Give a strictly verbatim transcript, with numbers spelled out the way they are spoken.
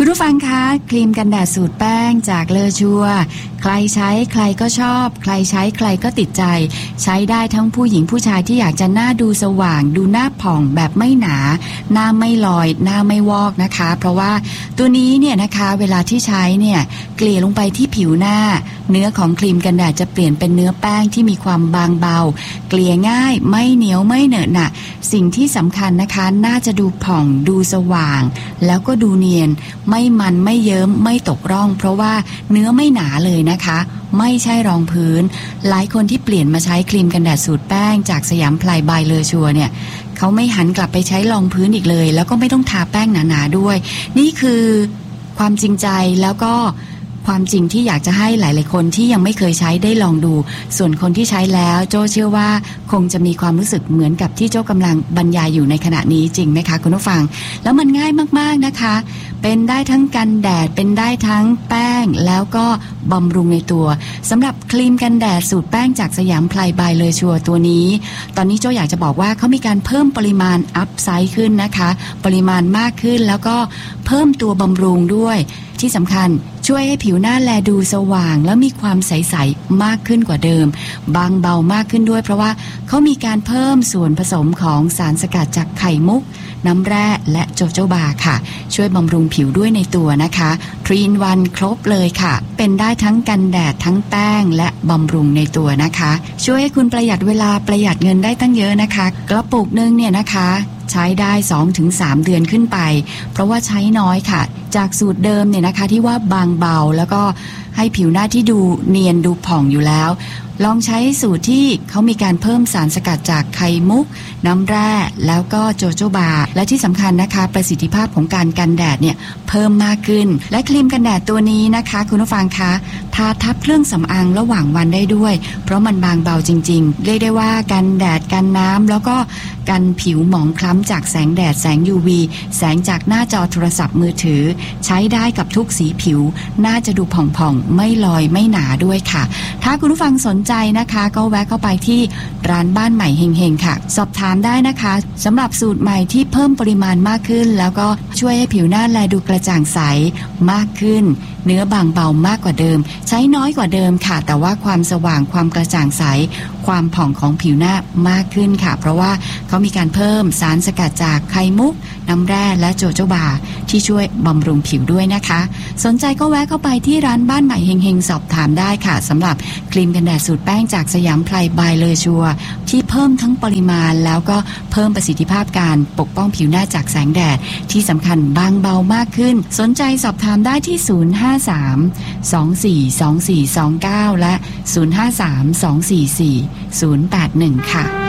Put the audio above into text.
คุณผู้ฟังคะครีมกันแดดสูตรแป้งจากเลอชัวใครใช้ใครก็ชอบใครใช้ใครก็ติดใจใช้ได้ทั้งผู้หญิงผู้ชายที่อยากจะหน้าดูสว่างดูหน้าผ่องแบบไม่หนาหน้าไม่ลอยหน้าไม่วอกนะคะเพราะว่าตัวนี้เนี่ยนะคะเวลาที่ใช้เนี่ยเกลี่ยลงไปที่ผิวหน้าเนื้อของครีมกันแดดจะเปลี่ยนเป็นเนื้อแป้งที่มีความบางเบาเกลี่ยง่ายไม่เหนียวไม่เหนอะหนะสิ่งที่สำคัญนะคะน่าจะดูผ่องดูสว่างแล้วก็ดูเนียนไม่มันไม่เยิ้มไม่ตกร่องเพราะว่าเนื้อไม่หนาเลยนะคะไม่ใช่รองพื้นหลายคนที่เปลี่ยนมาใช้ครีมกันแดดสูตรแป้งจากสยามไพรบายเลอชัวเนี่ยเขาไม่หันกลับไปใช้รองพื้นอีกเลยแล้วก็ไม่ต้องทาแป้งหนาๆด้วยนี่คือความจริงใจแล้วก็ความจริงที่อยากจะให้หลายๆคนที่ยังไม่เคยใช้ได้ลองดูส่วนคนที่ใช้แล้วโจ้เชื่อว่าคงจะมีความรู้สึกเหมือนกับที่โจ้กำลังบรรยายอยู่ในขณะนี้จริงไหมคะคุณผู้ฟังแล้วมันง่ายมากๆนะคะเป็นได้ทั้งกันแดดเป็นได้ทั้งแป้งแล้วก็บำรุงในตัวสำหรับครีมกันแดดสูตรแป้งจากสยามไพรบายเลอชัวตัวนี้ตอนนี้โจ้อยากจะบอกว่าเขามีการเพิ่มปริมาณอัพไซส์ขึ้นนะคะปริมาณมากขึ้นแล้วก็เพิ่มตัวบำรุงด้วยที่สำคัญช่วยให้ผิวหน้าแลดูสว่างแล้วมีความใสๆมากขึ้นกว่าเดิมบางเบามากขึ้นด้วยเพราะว่าเขามีการเพิ่มส่วนผสมของสารสกัดจากไข่มุกน้ำแร่และโจโจบาค่ะช่วยบำรุงผิวด้วยในตัวนะคะทรี อิน วัน ครบเลยค่ะเป็นได้ทั้งกันแดดทั้งแป้งและบำรุงในตัวนะคะช่วยให้คุณประหยัดเวลาประหยัดเงินได้ตั้งเยอะนะคะกระปุกนึงเนี่ยนะคะใช้ได้ สองถึงสาม เดือนขึ้นไปเพราะว่าใช้น้อยค่ะจากสูตรเดิมเนี่ยนะคะที่ว่าบางเบาแล้วก็ให้ผิวหน้าที่ดูเนียนดูผ่องอยู่แล้วลองใช้สูตรที่เขามีการเพิ่มสารสกัดจากไข่มุกน้ำแร่แล้วก็โจโจบาและที่สำคัญนะคะประสิทธิภาพของการกันแดดเนี่ยเพิ่มมากขึ้นและครีมกันแดดตัวนี้นะคะคุณผู้ฟังคะทาทับเครื่องสำอางระหว่างวันได้ด้วยเพราะมันบางเบาจริงๆเรียกได้ว่ากันแดดกันน้ำแล้วก็กันผิวหมองคล้ำจากแสงแดดแสง ยู วี แสงจากหน้าจอโทรศัพท์มือถือใช้ได้กับทุกสีผิวน่าจะดูผ่องๆไม่ลอยไม่หนาด้วยค่ะถ้าคุณผู้ฟังสนใจนะคะก็แวะเข้าไปที่ร้านบ้านใหม่เฮงๆค่ะสอบถามได้นะคะสำหรับสูตรใหม่ที่เพิ่มปริมาณมากขึ้นแล้วก็ช่วยให้ผิวหน้าแลดูกระจ่างใสมากขึ้นเนื้อบางเบามากกว่าเดิมใช้น้อยกว่าเดิมค่ะแต่ว่าความสว่างความกระจ่างใสความผ่องของผิวหน้ามากขึ้นค่ะเพราะว่าเขามีการเพิ่มสารสกัดจากไข่มุกน้ำแร่และโจโจบาที่ช่วยบำรุงผิวด้วยนะคะสนใจก็แวะเข้าไปที่ร้านบ้านใหม่เฮงๆสอบถามได้ค่ะสำหรับครีมกันแดดสูตรแป้งจากสยามไพรบายเลอชัวที่เพิ่มทั้งปริมาณแล้วก็เพิ่มประสิทธิภาพการปกป้องผิวหน้าจากแสงแดดที่สำคัญบางเบามากขึ้นสนใจสอบถามได้ที่ศูนย์ห้าสาม สองสี่ สองสี่ สองเก้าและศูนย์ห้าสาม สองสี่สี่ ศูนย์แปดหนึ่งค่ะ